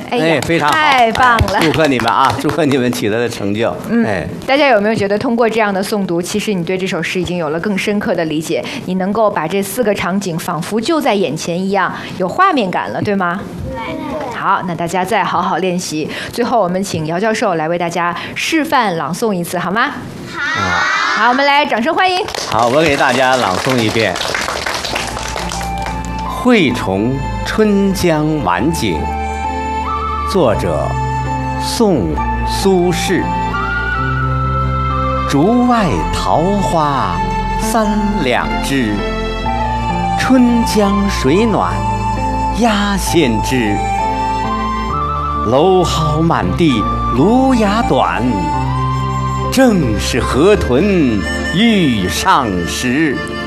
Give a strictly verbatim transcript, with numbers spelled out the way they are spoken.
哎呀， 非常好， 太棒了！ 祝贺你们啊，祝贺你们取得的成就。 嗯， 哎， 大家有没有觉得通过这样的诵读，其实你对这首诗已经有了更深刻的理解？你能够把这四个场景仿佛就在眼前一样，有画面感了，对吗？对。好，那大家再好好练习。最后，我们请姚教授来为大家示范朗诵一次，好吗？ 好。 好，我们来掌声欢迎。 好，我给大家朗诵一遍。惠崇春江晚景，作者宋苏轼。竹外桃花三两枝，春江水暖鸭先知。蒌蒿满地芦芽短，正是河豚欲上时。